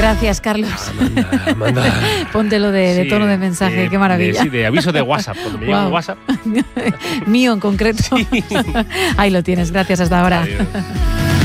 Gracias, Carlos. Manda. Póntelo de tono de mensaje, qué maravilla. Sí, de aviso de WhatsApp, cuando me llega un WhatsApp. Mío en concreto. Sí. Ahí lo tienes, gracias, hasta ahora. Adiós.